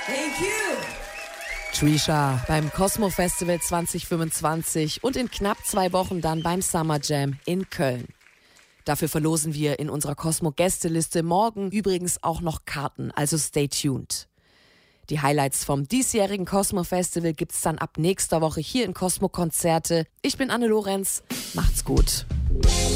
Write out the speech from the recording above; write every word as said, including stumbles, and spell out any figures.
Thank you. Trisha beim Cosmo Festival zwanzig fünfundzwanzig und in knapp zwei Wochen dann beim Summer Jam in Köln. Dafür verlosen wir in unserer Cosmo-Gästeliste morgen übrigens auch noch Karten, also stay tuned. Die Highlights vom diesjährigen Cosmo Festival gibt's dann ab nächster Woche hier in Cosmo Konzerte. Ich bin Anne Lorenz, macht's gut.